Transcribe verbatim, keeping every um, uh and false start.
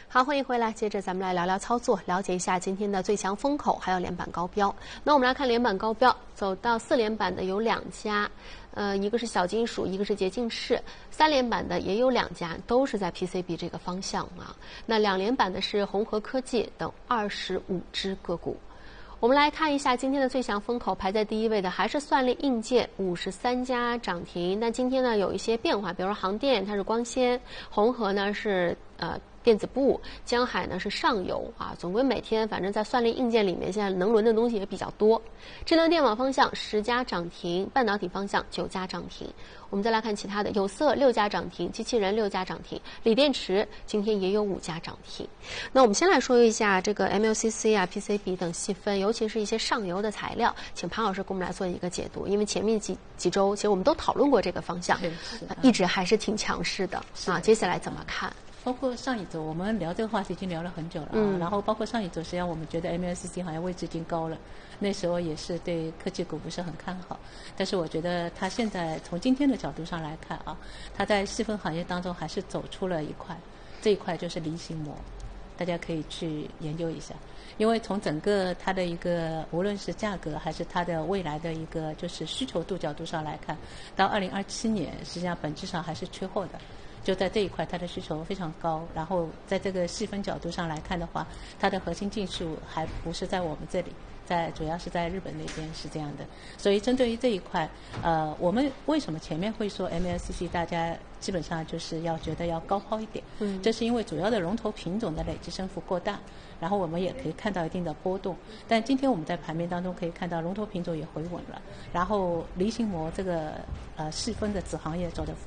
好，欢迎回来。接着咱们来聊聊操作，了解一下今天的最强风口，还有连板高标。那我们来看连板高标，走到四连板的有两家，呃，一个是小金属，一个是洁净室。三连板的也有两家，都是在 P C B 这个方向啊。那两连板的是宏和科技等二十五只个股。我们来看一下今天的最强风口，排在第一位的还是算力硬件，五十三家涨停。那今天呢有一些变化，比如说航电它是光纤，宏和呢是呃。电子部，江海呢是上游啊，总归每天反正在算力硬件里面，现在能轮的东西也比较多。智能电网方向十家涨停，半导体方向九家涨停。我们再来看其他的，有色六家涨停，机器人六家涨停，锂电池今天也有五家涨停。那我们先来说一下这个 M L C C 啊、P C B 等细分，尤其是一些上游的材料，请潘老师给我们来做一个解读。因为前面几几周其实我们都讨论过这个方向，啊、一直还是挺强势的啊。接下来怎么看？ 包括上一周我们聊这个话题已经聊了很久了啊， 嗯、 然后包括上一周实际上我们觉得 M L C C 好像位置已经高了，那时候也是对科技股不是很看好，但是我觉得它现在从今天的角度上来看啊，它在细分行业当中还是走出了一块，这一块就是离心膜，大家可以去研究一下，因为从整个它的一个无论是价格还是它的未来的一个就是需求度角度上来看，到二零二七年实际上本质上还是缺货的。就在这一块它的需求非常高，然后在这个细分角度上来看的话，它的核心技术还不是在我们这里，在主要是在日本那边是这样的。所以针对于这一块，呃，我们为什么前面会说 M L C C 大家基本上就是要觉得要高抛一点，嗯，这是因为主要的龙头品种的累积升幅过大，然后我们也可以看到一定的波动。但今天我们在盘面当中可以看到龙头品种也回稳了，然后离心膜这个呃细分的子行业走得